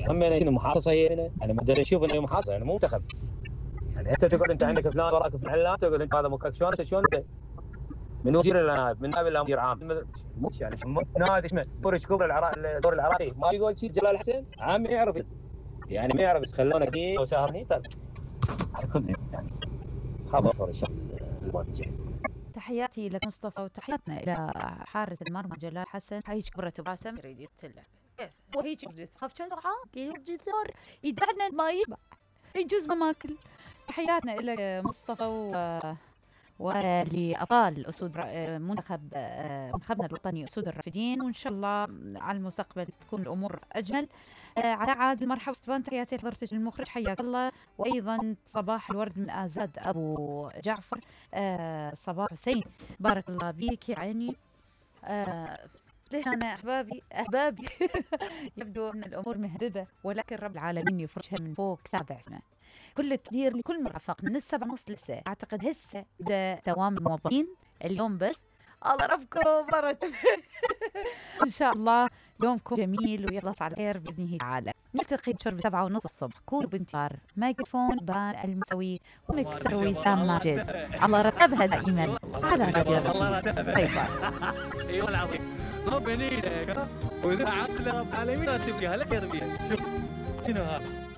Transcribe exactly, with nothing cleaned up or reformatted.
هم هنا محاصصه هي هنا، انا ما ادري اشوف انه محاصصه يعني مو منتخب. يعني انت تقعد انت عندك فلان وراك في الحلات، تقعد انت هذا مكاك شلون شلون من وزير الى نائب، من نائب الى مدير عام، مش يعني نادي اسمه دوري شكوبر العراقي، الدور العراقي ما يقول شيء جلال حسين عام يعرف يعني ما يعرف، بس خلونا دي وسهرني على كل يعني خبر ان شاء الله الجاي. تحياتي لك مصطفى وتحياتنا الى حارس المرمى جلال حسن. هيك كبرت براسه يريد يستلع كيف وهيك يجلس خاف كان عاقل جثور يدعنا ما يشبع يجوز ما ماكل. تحياتنا الى مصطفى و ولأبطال أسود منتخب منتخبنا الوطني أسود الرافدين، وإن شاء الله على المستقبل تكون الأمور أجمل. على عاد مرحبا ستبان، تحياتي حضرتك المخرج حياك الله، وأيضا صباح الورد من آزاد أبو جعفر. صباح حسين بارك الله بيك يا عيني. أنا أحبابي أحبابي يبدو أن الأمور مهببة، ولكن رب العالمين يفرجها من فوق سابع سنة. كل التقدير لكل مرافق من السبع ونص لسه، أعتقد هسه بدأ دوام الموظفين اليوم، بس الله ربكم مرة إن شاء الله يومكم جميل ويخلص على خير بإذنه تعالى. نلتقي بشرب سبعة ونص الصبح، كونوا بانتظار مايكروفون بان المسوي ومكسر وسام ماجد. الله رتبها دائما على راديو رشيد. باي باي. ايوه العظيم ربنا يهديك، واذا عقل رب العالمين تبقى لك يربيها. شوف هنا